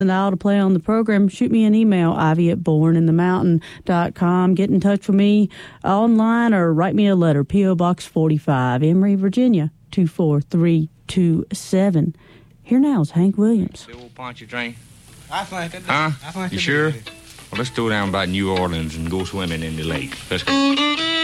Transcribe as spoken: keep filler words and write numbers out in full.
and I'll to play on the program, shoot me an email, ivy at born in the mountain dot com. Get in touch with me online or write me a letter, P O. Box forty-five, Emory, Virginia, two four three two seven. Here now is Hank Williams. The old Poncho train? I think it. Huh? I think You it sure? is. Well, let's go down by New Orleans and go swimming in the lake. Let's go.